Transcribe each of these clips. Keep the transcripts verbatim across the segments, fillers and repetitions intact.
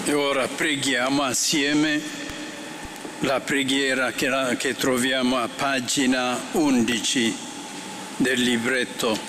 E ora preghiamo assieme la preghiera che, la, che troviamo a pagina undici del libretto.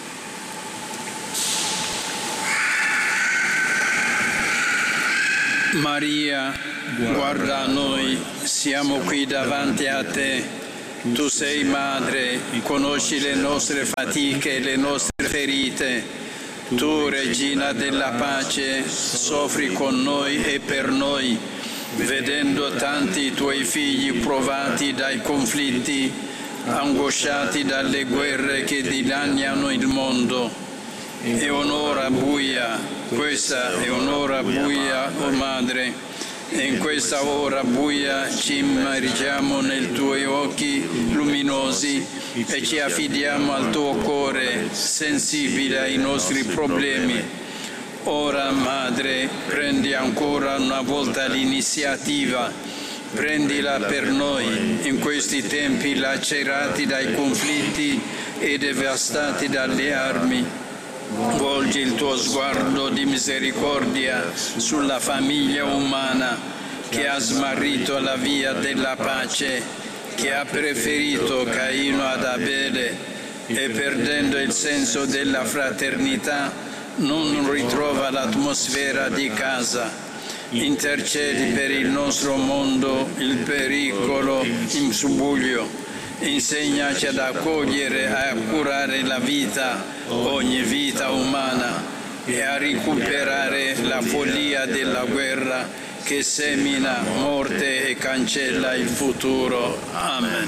Maria, guarda noi, siamo qui davanti a te. Tu sei madre, conosci le nostre fatiche e le nostre ferite. Tu, Regina della pace, soffri con noi e per noi, vedendo tanti tuoi figli provati dai conflitti, angosciati dalle guerre che dilaniano il mondo. È un'ora buia, questa è un'ora buia, o oh Madre. E in questa ora buia ci immergiamo nei tuoi occhi luminosi e ci affidiamo al tuo cuore sensibile ai nostri problemi. Ora, Madre, prendi ancora una volta l'iniziativa, prendila per noi in questi tempi lacerati dai conflitti e devastati dalle armi. Volgi il tuo sguardo di misericordia sulla famiglia umana che ha smarrito la via della pace, che ha preferito Caino ad Abele e perdendo il senso della fraternità non ritrova l'atmosfera di casa. Intercedi per il nostro mondo, il pericolo in subbuglio. Insegnaci ad accogliere e a curare la vita, ogni vita umana, e a recuperare la follia della guerra che semina morte e cancella il futuro. Amen.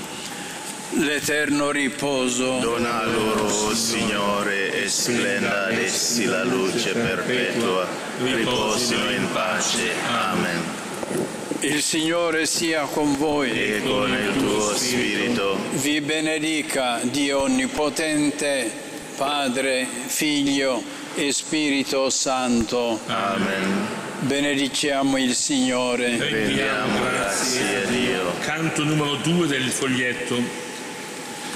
L'eterno riposo dona loro, o Signore, e splenda ad essi la luce perpetua. Riposino in pace. Amen. Il Signore sia con voi e con il tuo spirito. Vi benedica Dio Onnipotente, Padre, Figlio e Spirito Santo. Amen. Benediciamo il Signore. Rendiamo grazie a Dio. Canto numero due del foglietto.